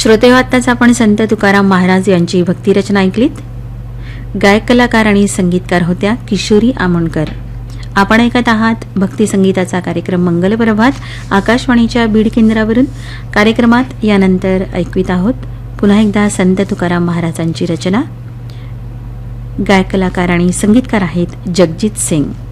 श्रोते, आत्ताच आपण संत तुकाराम महाराज यांची भक्तिरचना ऐकलीत. गायक कलाकार आणि संगीतकार होत्या किशोरी आमोणकर. आपण ऐकत आहात भक्ती संगीताचा कार्यक्रम मंगल प्रभात आकाशवाणीच्या बीड केंद्रावरून. कार्यक्रमात यानंतर ऐकवीत आहोत पुन्हा एकदा संत तुकाराम महाराजांची रचना. गायक कलाकार आणि संगीतकार आहेत जगजीत सिंग.